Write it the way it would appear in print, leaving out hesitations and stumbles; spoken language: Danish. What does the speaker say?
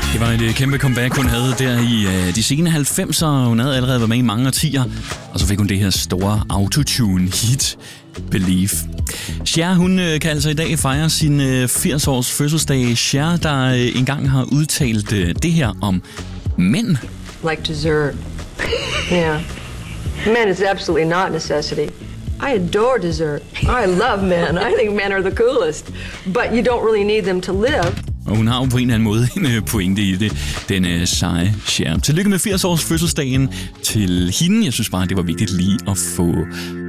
Det var et kæmpe comeback, hun havde der i de sene 90'er. Hun havde allerede været med i mange årtier, og så fik hun det her store autotune-hit, Believe. Cher, hun kan altså i dag fejre sin 80-års fødselsdag. Cher, der engang har udtalt det her om mænd. Like dessert. Yeah. Men is absolutely not a necessity. I adore dessert. I love men. I think men are the coolest. But you don't really need them to live. Og hun har jo på en eller anden måde en pointe i det, den seje Cher. Tillykke med 80-års fødselsdagen til hende. Jeg synes bare, det var vigtigt lige at få